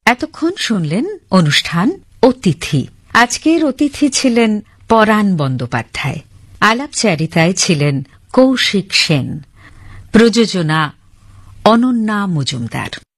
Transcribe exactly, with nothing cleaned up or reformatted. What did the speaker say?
এতক্ষণ শুনলেন অনুষ্ঠান অতিথি। আজকের অতিথি ছিলেন পরাণ বন্দ্যোপাধ্যায়, আলাপচারিতায় ছিলেন কৌশিক সেন, প্রযোজনা অনন্যা মজুমদার।